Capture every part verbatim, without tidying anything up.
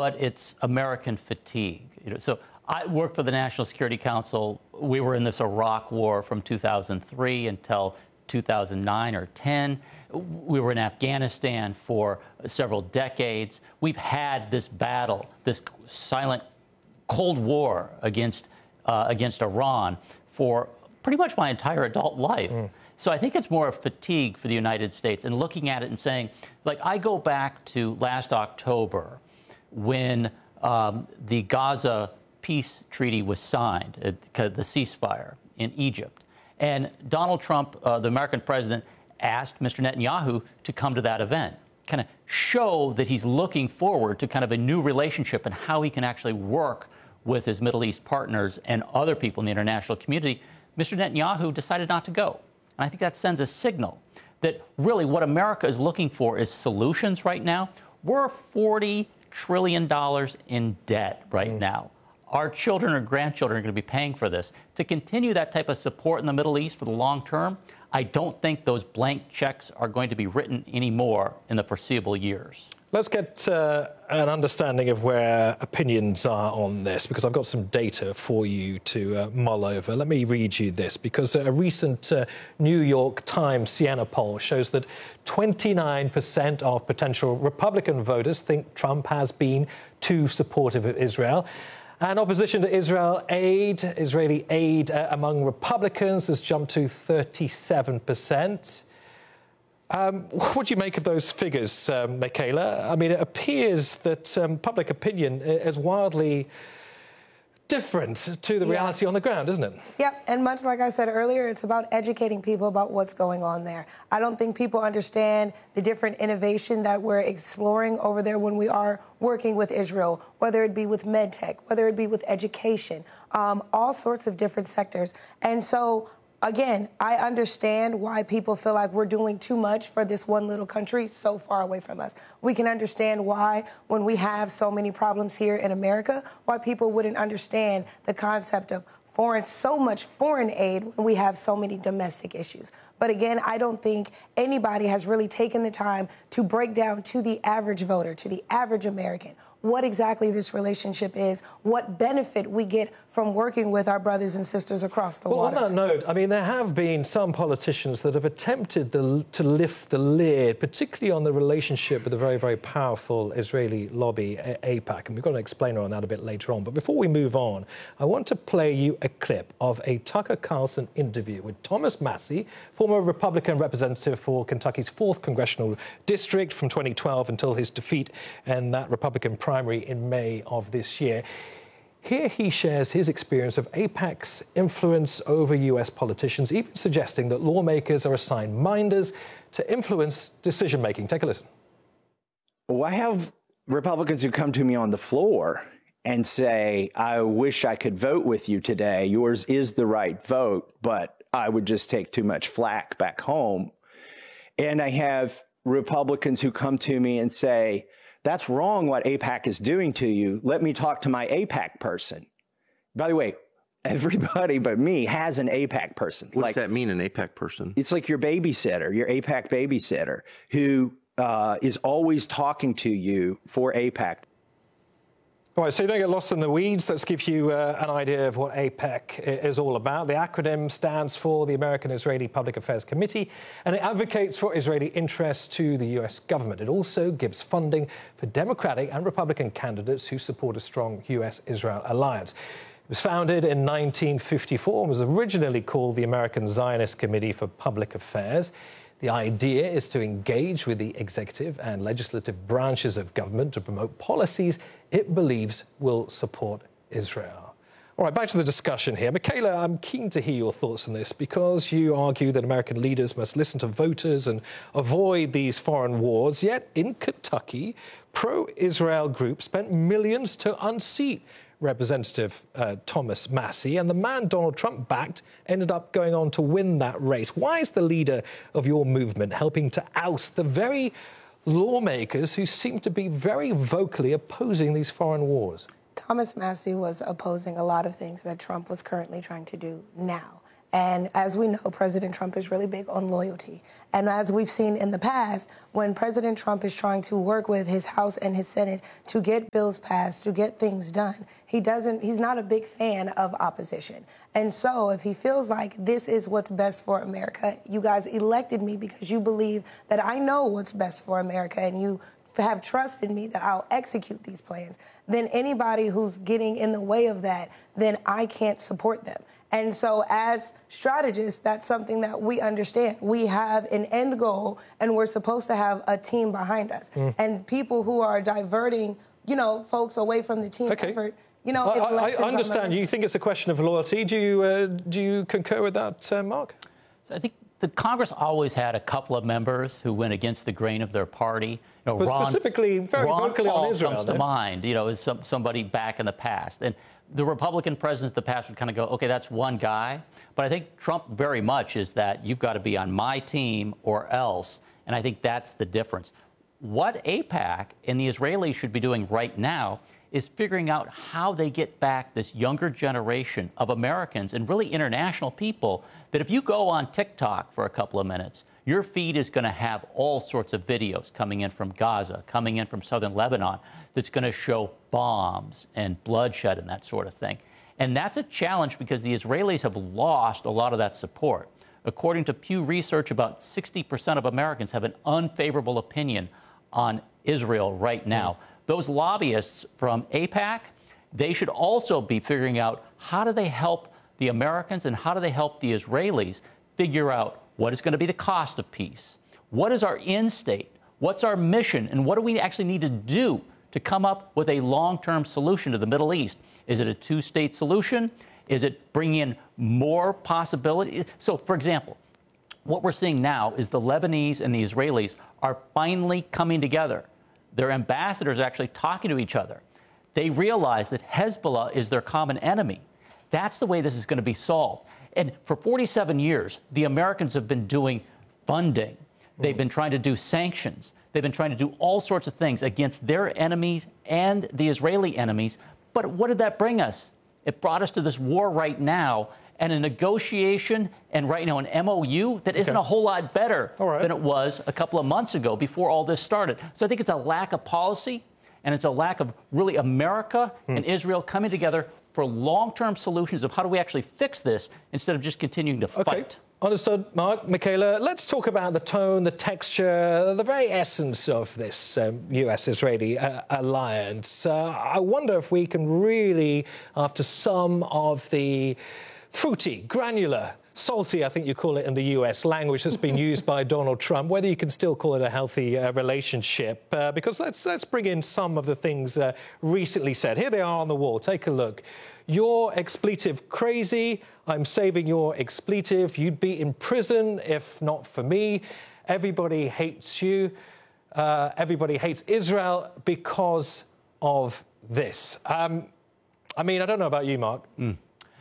but it's American fatigue. You know, so I worked for the National Security Council. We were in this Iraq war from two thousand three until two thousand nine or ten. We were in Afghanistan for several decades. We've had this battle, this silent Cold War against uh, against Iran for pretty much my entire adult life. Mm. So I think it's more of fatigue for the United States and looking at it and saying, like, I go back to last October when um, the Gaza peace treaty was signed, uh, the ceasefire in Egypt. And Donald Trump, uh, the American president, asked Mister Netanyahu to come to that event, kind of show that he's looking forward to kind of a new relationship and how he can actually work with his Middle East partners and other people in the international community. Mister Netanyahu decided not to go. And I think that sends a signal that really what America is looking for is solutions right now. We're forty trillion dollars in debt right mm. now. Our children or grandchildren are going to be paying for this. To continue that type of support in the Middle East for the long term, I don't think those blank checks are going to be written anymore in the foreseeable years. Let's get uh, an understanding of where opinions are on this, because I've got some data for you to uh, mull over. Let me read you this, because a recent uh, New York Times Siena poll shows that twenty-nine percent of potential Republican voters think Trump has been too supportive of Israel. And opposition to Israel aid, Israeli aid uh, among Republicans has jumped to thirty-seven percent. Um, what do you make of those figures, um, Michaela? I mean, it appears that um, public opinion is wildly different to the reality yeah. on the ground, isn't it? Yep, and much like I said earlier, it's about educating people about what's going on there. I don't think people understand the different innovation that we're exploring over there when we are working with Israel, whether it be with medtech, whether it be with education, um, all sorts of different sectors. And so, again, I understand why people feel like we're doing too much for this one little country so far away from us. We can understand why, when we have so many problems here in America, why people wouldn't understand the concept of foreign, so much foreign aid when we have so many domestic issues. But again, I don't think anybody has really taken the time to break down to the average voter, to the average American, what exactly this relationship is, what benefit we get from working with our brothers and sisters across the well, water. On that note, I mean, there have been some politicians that have attempted the, to lift the lid, particularly on the relationship with the very, very powerful Israeli lobby, AIPAC, and we've got an explainer on that a bit later on. But before we move on, I want to play you a clip of a Tucker Carlson interview with Thomas Massie, former Republican representative for Kentucky's fourth Congressional District from twenty twelve until his defeat in that Republican primary in May of this year. Here he shares his experience of AIPAC's influence over U S politicians, even suggesting that lawmakers are assigned minders to influence decision-making. Take a listen. Well, I have Republicans who come to me on the floor and say, I wish I could vote with you today. Yours is the right vote, but I would just take too much flack back home. And I have Republicans who come to me and say, that's wrong what AIPAC is doing to you. Let me talk to my AIPAC person. By the way, everybody but me has an AIPAC person. What like, does that mean, an AIPAC person? It's like your babysitter, your AIPAC babysitter, who uh, is always talking to you for AIPAC. All right, so you don't get lost in the weeds. Let's give you uh, an idea of what AIPAC is all about. The acronym stands for the American-Israeli Public Affairs Committee, and it advocates for Israeli interests to the U S government. It also gives funding for Democratic and Republican candidates who support a strong U S Israel alliance. It was founded in nineteen fifty-four and was originally called the American Zionist Committee for Public Affairs. The idea is to engage with the executive and legislative branches of government to promote policies it believes will support Israel. All right, back to the discussion here. Michaela, I'm keen to hear your thoughts on this, because you argue that American leaders must listen to voters and avoid these foreign wars. Yet in Kentucky, pro-Israel groups spent millions to unseat Representative uh, Thomas Massie, and the man Donald Trump backed ended up going on to win that race. Why is the leader of your movement helping to oust the very lawmakers who seem to be very vocally opposing these foreign wars? Thomas Massie was opposing a lot of things that Trump was currently trying to do now. And as we know, President Trump is really big on loyalty. And as we've seen in the past, when President Trump is trying to work with his House and his Senate to get bills passed, to get things done, he doesn't, he's not a big fan of opposition. And so if he feels like this is what's best for America, you guys elected me because you believe that I know what's best for America and you have trust in me that I'll execute these plans, then anybody who's getting in the way of that, then I can't support them. And so as strategists, that's something that we understand. We have an end goal, and we're supposed to have a team behind us. Mm. And people who are diverting, you know, folks away from the team okay. effort, you know, I, I understand. You think it's a question of loyalty. Do you, uh, do you concur with that, uh, Mark? So I think the Congress always had a couple of members who went against the grain of their party. You know, but Ron, specifically, very Ron vocally Paul on Israel. comes to mind, you know, as some, somebody back in the past. And the Republican presidents of the past would kind of go, okay, that's one guy. But I think Trump very much is that you've got to be on my team or else. And I think that's the difference. What AIPAC and the Israelis should be doing right now is figuring out how they get back this younger generation of Americans and really international people that if you go on TikTok for a couple of minutes, your feed is going to have all sorts of videos coming in from Gaza, coming in from southern Lebanon, that's going to show bombs and bloodshed and that sort of thing. And that's a challenge because the Israelis have lost a lot of that support. According to Pew Research, about sixty percent of Americans have an unfavorable opinion on Israel right now. Mm. Those lobbyists from AIPAC, they should also be figuring out how do they help the Americans and how do they help the Israelis figure out what is going to be the cost of peace? What is our end state? What's our mission? And what do we actually need to do to come up with a long-term solution to the Middle East? Is it a two-state solution? Is it bringing in more possibilities? So, for example, what we're seeing now is the Lebanese and the Israelis are finally coming together. Their ambassadors are actually talking to each other. They realize that Hezbollah is their common enemy. That's the way this is going to be solved. And for forty-seven years, the Americans have been doing funding. They've been trying to do sanctions. They've been trying to do all sorts of things against their enemies and the Israeli enemies. But what did that bring us? It brought us to this war right now and a negotiation and right now an M O U that isn't okay. a whole lot better right. than it was a couple of months ago before all this started. So I think it's a lack of policy and it's a lack of really America hmm. and Israel coming together for long-term solutions of how do we actually fix this instead of just continuing to fight. Okay. Understood, Mark. Michaela, let's talk about the tone, the texture, the very essence of this um, U S-Israeli uh, alliance. Uh, I wonder if we can really, after some of the fruity, granular, salty, I think you call it in the U S language that's been used by Donald Trump, whether you can still call it a healthy uh, relationship. Uh, because let's, let's bring in some of the things uh, recently said. Here they are on the wall. Take a look. Your expletive crazy. I'm saving your expletive. You'd be in prison if not for me. Everybody hates you. Uh, everybody hates Israel because of this. Um, I mean, I don't know about you, Mark. Mm.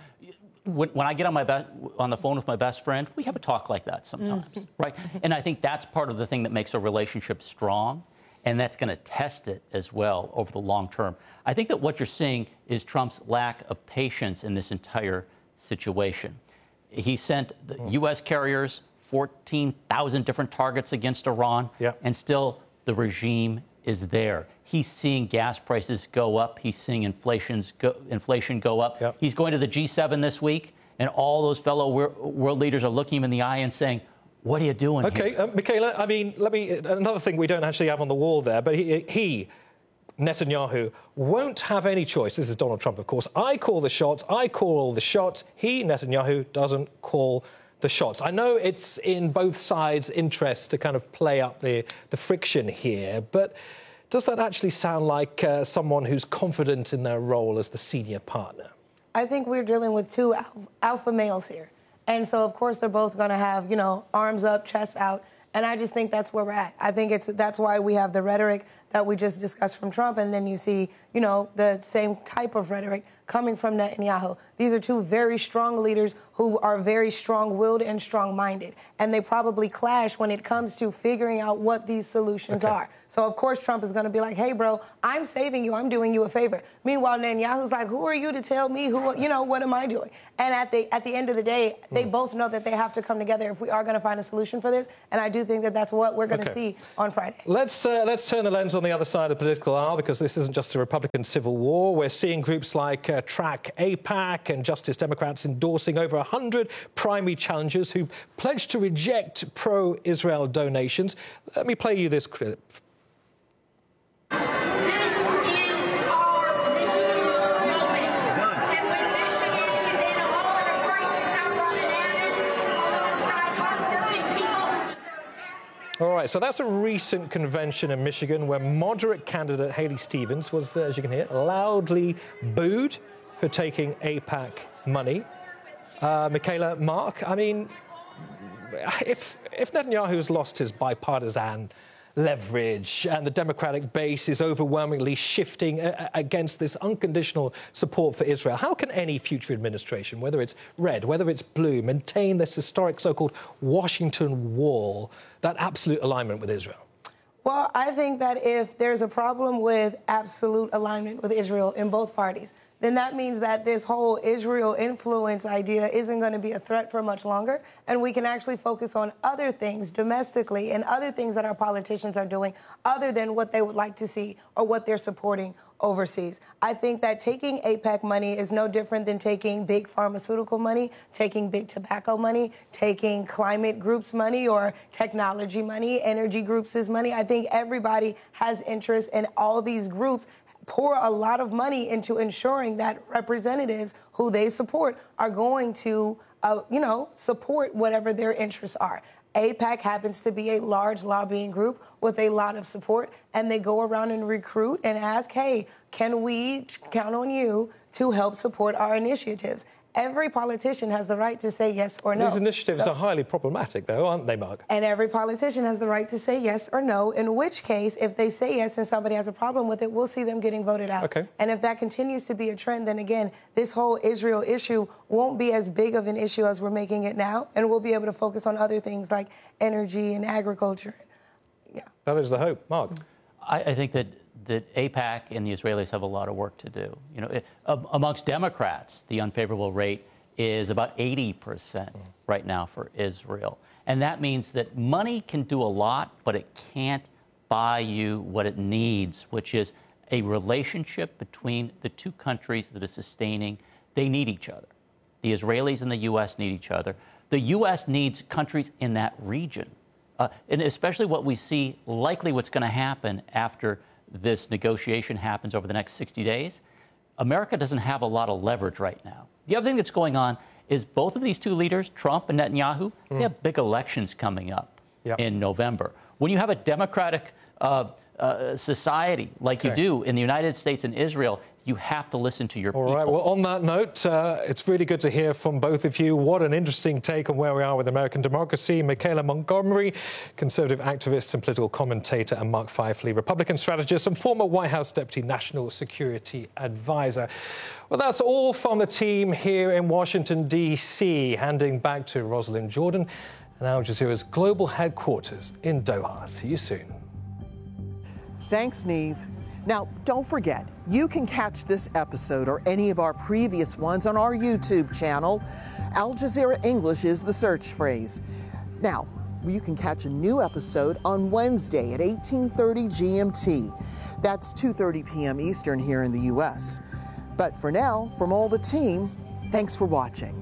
When, when I get on my be- on the phone with my best friend, we have a talk like that sometimes, mm. right? And I think that's part of the thing that makes a relationship strong, and that's going to test it as well over the long term. I think that what you're seeing is Trump's lack of patience in this entire situation. He sent the mm. U S carriers fourteen thousand different targets against Iran, yep. and still the regime is there. He's seeing gas prices go up. He's seeing inflation's go, inflation go up. Yep. He's going to the G seven this week, and all those fellow wor- world leaders are looking him in the eye and saying, what are you doing okay, here? Okay, uh, Michaela, I mean, let me, another thing we don't actually have on the wall there, but he, he, Netanyahu, won't have any choice. This is Donald Trump, of course. I call the shots. I call all the shots. He, Netanyahu, doesn't call the shots. I know it's in both sides' interest to kind of play up the, the friction here, but does that actually sound like uh, someone who's confident in their role as the senior partner? I think we're dealing with two alpha, alpha males here. And so, of course, they're both going to have, you know, arms up, chest out. And I just think that's where we're at. I think it's that's why we have the rhetoric that we just discussed from Trump, and then you see, you know, the same type of rhetoric coming from Netanyahu. These are two very strong leaders who are very strong-willed and strong-minded, and they probably clash when it comes to figuring out what these solutions okay. are. So, of course, Trump is going to be like, hey, bro, I'm saving you. I'm doing you a favor. Meanwhile, Netanyahu's like, who are you to tell me who, you know, what am I doing? And at the at the end of the day, they mm. both know that they have to come together if we are going to find a solution for this. And I do think that that's what we're going to okay. see on Friday. Let's uh, let's turn the lens on the other side of the political aisle, because this isn't just a Republican civil war. We're seeing groups like uh, Track AIPAC and Justice Democrats endorsing over one hundred primary challengers who pledged to reject pro-Israel donations. Let me play you this clip. All right, so that's a recent convention in Michigan where moderate candidate Haley Stevens was, uh, as you can hear, loudly booed for taking AIPAC money. Uh, Michaela, Mark, I mean, if, if Netanyahu has lost his bipartisan leverage and the Democratic base is overwhelmingly shifting uh, against this unconditional support for Israel, how can any future administration, whether it's red, whether it's blue, maintain this historic so-called Washington wall, that absolute alignment with Israel? Well, I think that if there's a problem with absolute alignment with Israel in both parties, then that means that this whole Israel influence idea isn't going to be a threat for much longer, and we can actually focus on other things domestically and other things that our politicians are doing other than what they would like to see or what they're supporting overseas. I think that taking AIPAC money is no different than taking big pharmaceutical money, taking big tobacco money, taking climate groups money or technology money, energy groups' money. I think everybody has interest, and all these groups pour a lot of money into ensuring that representatives who they support are going to, uh, you know, support whatever their interests are. AIPAC happens to be a large lobbying group with a lot of support, and they go around and recruit and ask, hey, can we count on you to help support our initiatives? Every politician has the right to say yes or no. These initiatives so, are highly problematic, though, aren't they, Mark? And every politician has the right to say yes or no, in which case, if they say yes and somebody has a problem with it, we'll see them getting voted out. Okay. And if that continues to be a trend, then again, this whole Israel issue won't be as big of an issue as we're making it now, and we'll be able to focus on other things like energy and agriculture. Yeah. That is the hope. Mark? I, I think that that AIPAC and the Israelis have a lot of work to do. You know, it, uh, amongst Democrats, the unfavorable rate is about eighty percent right now for Israel. And that means that money can do a lot, but it can't buy you what it needs, which is a relationship between the two countries that is sustaining. They need each other. The Israelis and the U S need each other. The U S needs countries in that region. Uh, and especially what we see, likely what's going to happen after this negotiation happens over the next sixty days, America doesn't have a lot of leverage right now. The other thing that's going on is both of these two leaders, Trump and Netanyahu, mm. they have big elections coming up yep. in November. When you have a democratic uh, uh, society like okay. you do in the United States and Israel, you have to listen to your All people. right. Well, on that note, uh, it's really good to hear from both of you. What an interesting take on where we are with American democracy. Michaela Montgomery, conservative activist and political commentator, and Mark Feifley, Republican strategist and former White House Deputy National Security Advisor. Well, that's all from the team here in Washington, D C Handing back to Rosalind Jordan and Al Jazeera's global headquarters in Doha. See you soon. Thanks, Neve. Now, don't forget, you can catch this episode or any of our previous ones on our YouTube channel. Al Jazeera English is the search phrase. Now, you can catch a new episode on Wednesday at eighteen thirty G M T. That's two thirty p m Eastern here in the U S. But for now, from all the team, thanks for watching.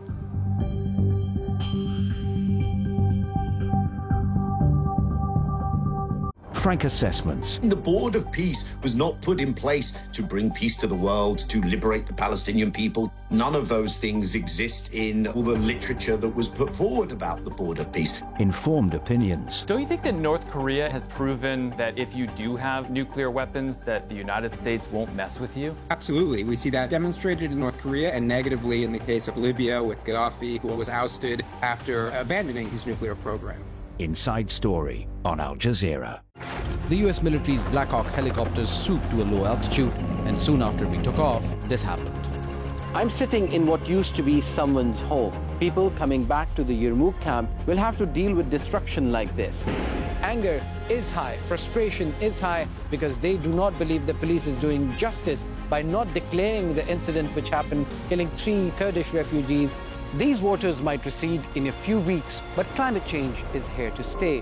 Frank Assessments. The Board of Peace was not put in place to bring peace to the world, to liberate the Palestinian people. None of those things exist in all the literature that was put forward about the Board of Peace. Informed opinions. Don't you think that North Korea has proven that if you do have nuclear weapons, that the United States won't mess with you? Absolutely. We see that demonstrated in North Korea and negatively in the case of Libya with Gaddafi, who was ousted after abandoning his nuclear program. Inside Story on Al Jazeera. The U S military's Black Hawk helicopters swooped to a low altitude, and soon after we took off, this happened. I'm sitting in what used to be someone's home. People coming back to the Yarmouk camp will have to deal with destruction like this. Anger is high, frustration is high, because they do not believe the police is doing justice by not declaring the incident which happened, killing three Kurdish refugees. These waters might recede in a few weeks, but climate change is here to stay.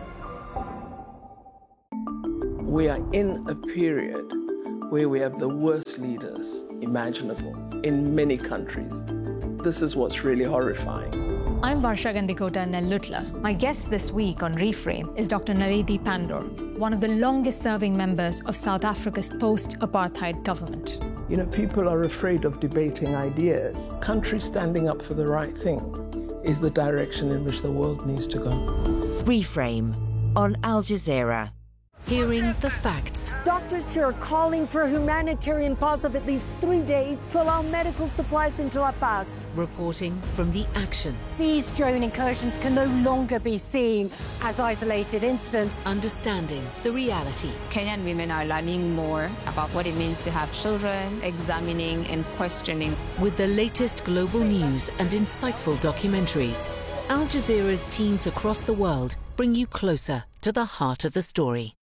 We are in a period where we have the worst leaders imaginable in many countries. This is what's really horrifying. I'm Varsha Gandikota Nellutla. My guest this week on Reframe is Doctor Naledi Pandor, one of the longest-serving members of South Africa's post-apartheid government. You know, people are afraid of debating ideas. Countries standing up for the right thing is the direction in which the world needs to go. Reframe on Al Jazeera. Hearing the facts. Doctors here are calling for a humanitarian pause of at least three days to allow medical supplies into La Paz. Reporting from the action. These drone incursions can no longer be seen as isolated incidents. Understanding the reality. Kenyan women are learning more about what it means to have children, examining and questioning. With the latest global news and insightful documentaries, Al Jazeera's teams across the world bring you closer to the heart of the story.